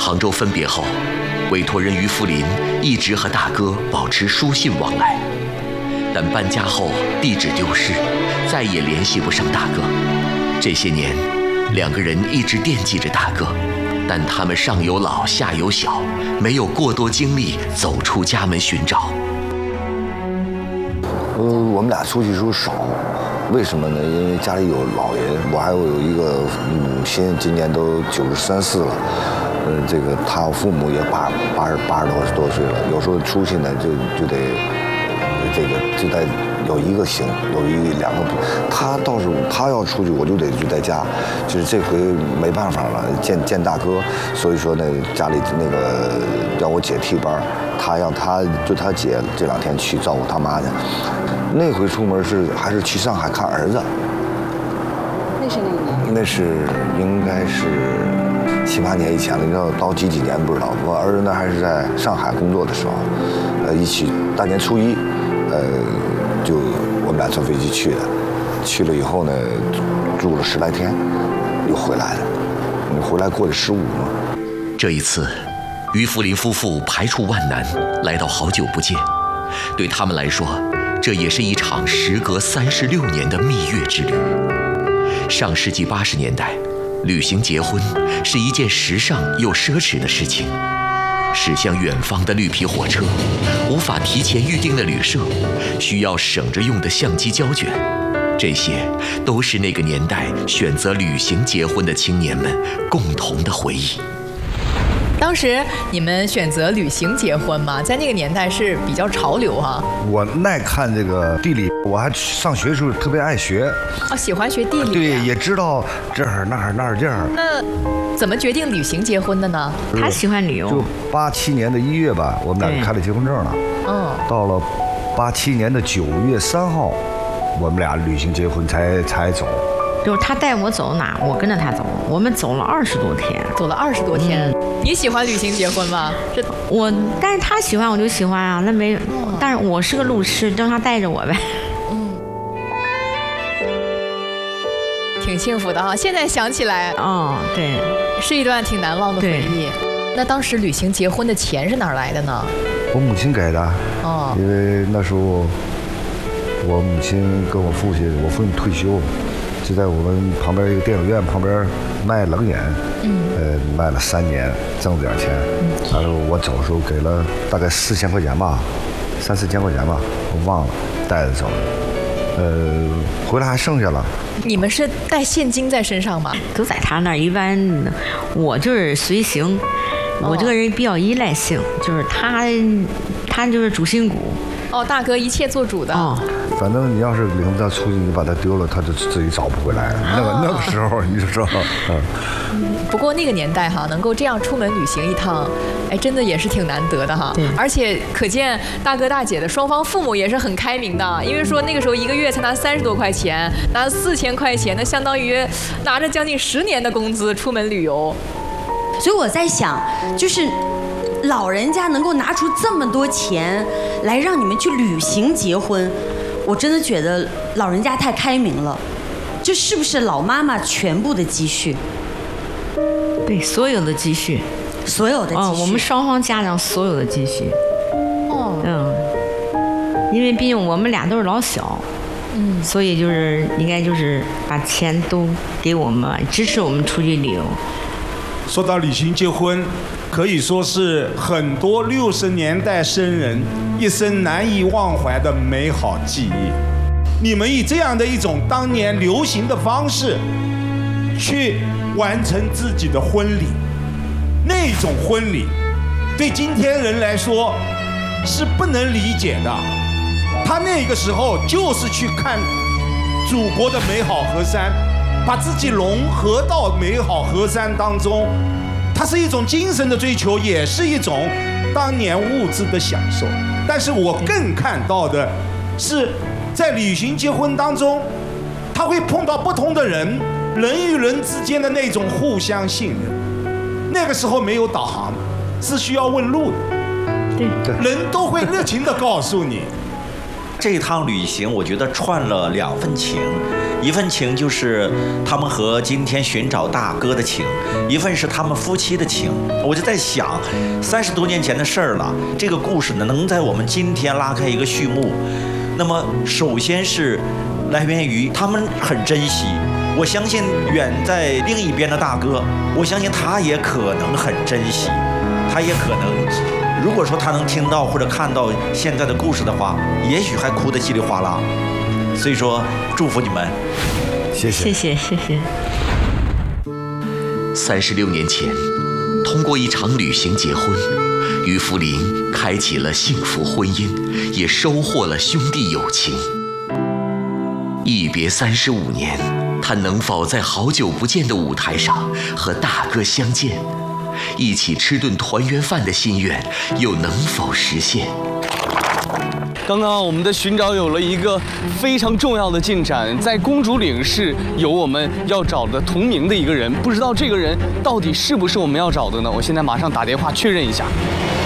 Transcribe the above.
杭州分别后，委托人于福林一直和大哥保持书信往来，但搬家后地址丢失，再也联系不上大哥。这些年，两个人一直惦记着大哥，但他们上有老下有小，没有过多精力走出家门寻找。 我们俩出去时候少，为什么呢？因为家里有老人，我还有一个母亲，今年都93、94了。这个他父母也80多岁了，有时候出去呢就得就得有一个行，有两个不。他要出去，我就在家，就是这回没办法了，见大哥，所以说呢，家里那个让我姐替班，他让他姐这2天去照顾他妈去。那回出门还是去上海看儿子。 那是哪一年？ 那是应该是7、8年以前了，你知道到几年不知道。我儿子那还是在上海工作的时候，一起大年初一，就我们俩坐飞机去的。去了以后呢，住了10来天，又回来了。你回来过的15嘛。 这一次，于福林夫妇排除万难来到好久不见，对他们来说，这也是一场时隔36年的蜜月之旅。上世纪80年代，旅行结婚是一件时尚又奢侈的事情。驶向远方的绿皮火车，无法提前预定的旅社，需要省着用的相机胶卷，这些都是那个年代选择旅行结婚的青年们共同的回忆。 当时你们选择旅行结婚吗？在那个年代是比较潮流哈。 我爱看这个地理，我还上学的时候特别爱学。 哦，喜欢学地理。 对，也知道这儿那儿这儿。 那怎么决定旅行结婚的呢？ 他喜欢旅游。 就87年的1月吧，我们俩就开了结婚证了。 嗯。 到了87年的9月3号，我们俩旅行结婚才走。 就是他带我走哪，我跟着他走。我们走了20多天， 走了20多天。你喜欢旅行结婚吗？ 但是他喜欢我就喜欢啊，那没。但是我是个路痴，让他带着我呗。 挺幸福的哈。现在想起来， 对， 是一段挺难忘的回忆。那当时旅行结婚的钱是哪儿来的呢？ 我母亲给的。因为那时候我母亲跟我父亲退休了。就在我们旁边一个电影院旁边卖冷饮，卖了3年，挣了点钱。完了我走的时候给了大概4000块钱吧，3、4千块钱吧，我忘了，带着走了。回来还剩下了。 你们是带现金在身上吗？ 都在他那儿。一般我就是随行，我这个人比较依赖性，就是他就是主心骨。 大哥一切做主的。 反正你要是领他出去，你把他丢了，他就自己找不回来。那个时候你就知道。 不过那个年代哈，能够这样出门旅行一趟，真的也是挺难得的哈。而且可见大哥大姐的双方父母也是很开明的，因为说那个时候1个月才拿30多块钱，拿4000块钱，那相当于拿着将近10年的工资出门旅游。 所以我在想，就是老人家能够拿出这么多钱来让你们去旅行结婚，我真的觉得老人家太开明了。这是不是老妈妈全部的积蓄？ 对，所有的积蓄， 所有的积蓄。 我们双方家长所有的积蓄。因为毕竟我们俩都是老小，所以就是应该就是把钱都给我们，支持我们出去旅游。 说到旅行结婚，可以说是很多60年代生人一生难以忘怀的美好记忆。你们以这样的一种当年流行的方式去完成自己的婚礼，那种婚礼对今天人来说是不能理解的。他那个时候就是去看祖国的美好河山，把自己融合到美好河山当中，它是一种精神的追求，也是一种当年物质的享受。但是我更看到的是，在旅行结婚当中，他会碰到不同的人，人与人之间的那种互相信任。那个时候没有导航，是需要问路的，人都会热情地告诉你。 这一趟旅行，我觉得串了2份情， 一份情就是他们和今天寻找大哥的情，一份是他们夫妻的情。我就在想，30多年前的事儿了，这个故事呢能在我们今天拉开一个序幕，那么首先是来源于他们很珍惜。我相信远在另一边的大哥，我相信他也可能很珍惜，他也可能，如果说他能听到或者看到现在的故事的话，也许还哭得稀里哗啦。所以说，祝福你们， 谢谢， 谢谢，谢谢。 36年前，通过一场旅行结婚，于福林开启了幸福婚姻，也收获了兄弟友情。一别35年，他能否在好久不见的舞台上和大哥相见，一起吃顿团圆饭的心愿又能否实现？ 刚刚我们的寻找有了一个非常重要的进展，在公主岭是有我们要找的同名的一个人，不知道这个人到底是不是我们要找的呢？我现在马上打电话确认一下。